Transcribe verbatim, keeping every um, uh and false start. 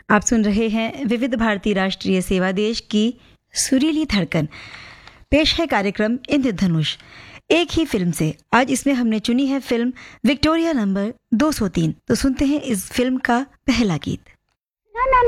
आप सुन रहे हैं विविध भारती राष्ट्रीय सेवा देश की सुरीली धड़कन। पेश है कार्यक्रम इंद्रधनुष, एक ही फिल्म से। आज इसमें हमने चुनी है फिल्म विक्टोरिया नंबर दो सौ तीन। तो सुनते हैं इस फिल्म का पहला गीत।